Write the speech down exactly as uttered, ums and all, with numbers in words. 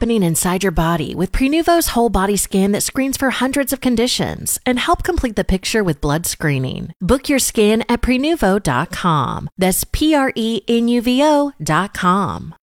happening inside your body with Prenuvo's whole body scan that screens for hundreds of conditions and help complete the picture with blood screening. Book your scan at Prenuvo dot com. That's P R E N U V O dot com.